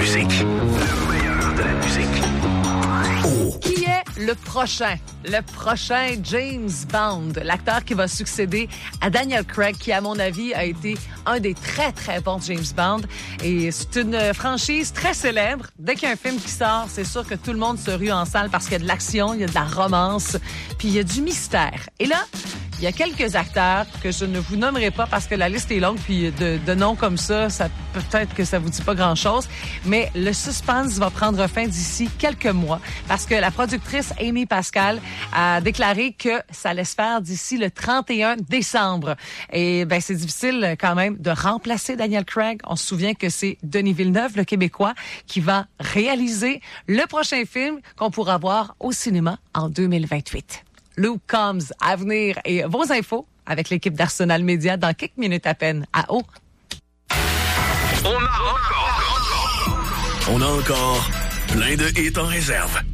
musique. Le meilleur de la musique. Oh. Qui est le prochain James Bond, l'acteur qui va succéder à Daniel Craig, qui, à mon avis, a été un des très, très bons James Bond. Et c'est une franchise très célèbre. Dès qu'il y a un film qui sort, c'est sûr que tout le monde se rue en salle parce qu'il y a de l'action, il y a de la romance, puis il y a du mystère. Et là, il y a quelques acteurs que je ne vous nommerai pas parce que la liste est longue, puis de noms comme ça peut-être que ça vous dit pas grand-chose, mais le suspense va prendre fin d'ici quelques mois parce que la productrice Amy Pascal a déclaré que ça allait se faire d'ici le 31 décembre. Et ben c'est difficile quand même de remplacer Daniel Craig. On se souvient que c'est Denis Villeneuve, le Québécois, qui va réaliser le prochain film qu'on pourra voir au cinéma en 2028. Luke Combs à venir et vos infos avec l'équipe d'Arsenal Média dans quelques minutes à peine. À haut. On a encore plein de hits en réserve.